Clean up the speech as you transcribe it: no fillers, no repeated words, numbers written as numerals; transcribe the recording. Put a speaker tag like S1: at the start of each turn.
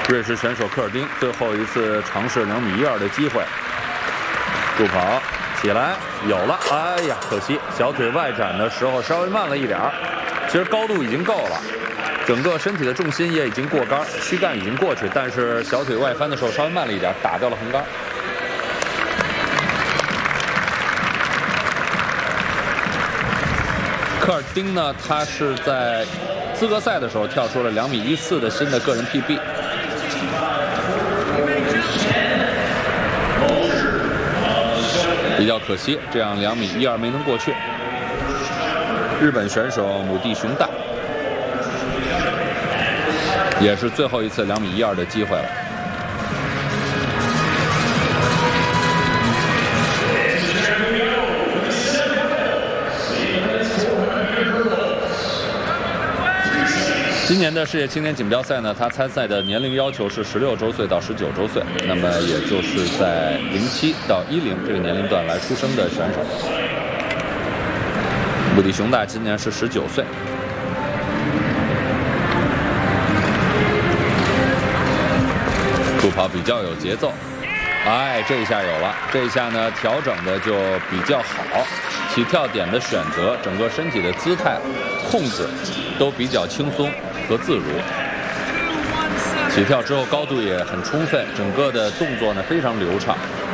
S1: 瑞士选手科尔丁最后一次尝试2米12的机会，助跑起来有了，哎呀，可惜小腿外展的时候稍微慢了一点儿，其实高度已经够了，整个身体的重心也已经过杆，躯干已经过去，但是小腿外翻的时候稍微慢了一点，打掉了横杆。科尔丁呢，他是在资格赛的时候跳出了2米14的新的个人 PB。比较可惜，这样2米12没能过去。日本选手母地雄大，也是最后一次2米12的机会了。今年的世界青年锦标赛呢，他参赛的年龄要求是16周岁到19周岁，那么也就是在07到10这个年龄段来出生的选手。母地雄大今年是19岁。助跑比较有节奏，哎，这一下有了，这一下呢调整的就比较好，起跳点的选择，整个身体的姿态控制都比较轻松和自如。起跳之后高度也很充分，整个的动作呢非常流畅。